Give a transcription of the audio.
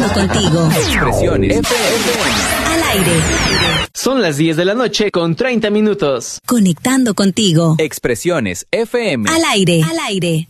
Conectando contigo. Expresiones FM. Al aire. Son las 10 de la noche con 30 minutos. Conectando contigo. Expresiones FM. Al aire. Al aire.